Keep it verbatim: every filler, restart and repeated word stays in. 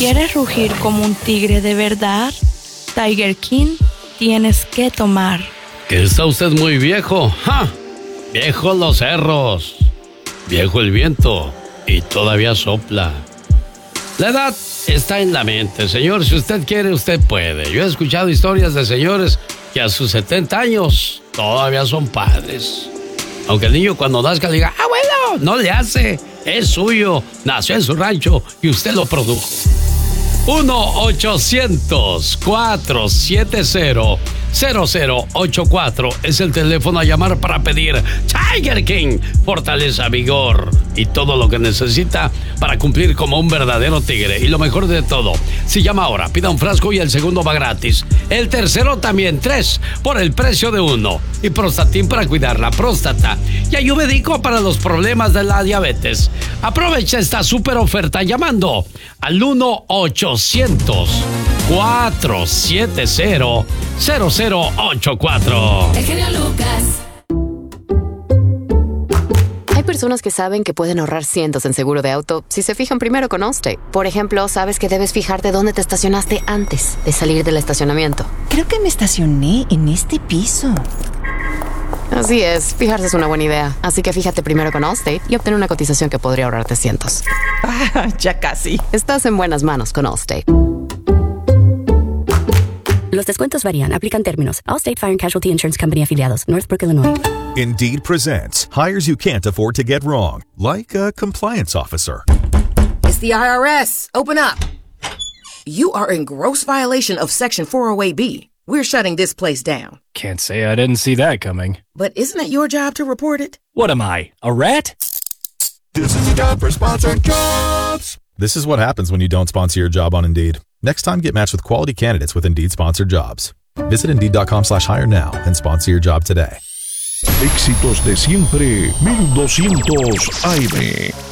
quieres rugir como un tigre de verdad, Tiger King, tienes que tomar. Que está usted muy viejo. ¡Ja! Viejos los cerros, viejo el viento y todavía sopla. La edad está en la mente, señor. Si usted quiere, usted puede. Yo he escuchado historias de señores que a sus setenta años todavía son padres. Aunque el niño cuando nazca le diga, abuelo, no le hace, es suyo, nació en su rancho y usted lo produjo. uno ochocientos, cuatro siete cero, cero cero ocho cuatro es el teléfono a llamar para pedir Tiger King, fortaleza, vigor y todo lo que necesita para cumplir como un verdadero tigre. Y lo mejor de todo, si llama ahora, pida un frasco y el segundo va gratis. El tercero también, tres por el precio de uno. Y Prostatin para cuidar la próstata. Y Ayurvédico para los problemas de la diabetes. Aprovecha esta super oferta llamando al uno ochocientos, cuatro siete cero, cero cero ocho cuatro. El genio Lucas. Hay personas que saben que pueden ahorrar cientos en seguro de auto si se fijan primero con Allstate. Por ejemplo, sabes que debes fijarte dónde te estacionaste antes de salir del estacionamiento. Creo que me estacioné en este piso. Así es, fijarse es una buena idea. Así que fíjate primero con Allstate y obtén una cotización que podría ahorrarte cientos. Ah, ya casi. Estás en buenas manos con Allstate. Los descuentos varían. Aplican términos. Allstate Fire and Casualty Insurance Company afiliados. Northbrook, Illinois. Indeed presents hires you can't afford to get wrong, like a compliance officer. It's the I R S. Open up. You are in gross violation of Section four oh eight B. We're shutting this place down. Can't say I didn't see that coming. But isn't it your job to report it? What am I, a rat? This is a job for sponsored jobs. This is what happens when you don't sponsor your job on Indeed. Next time, get matched with quality candidates with Indeed sponsored jobs. Visit Indeed.com slash hire now and sponsor your job today. Éxitos de siempre, mil doscientos A M.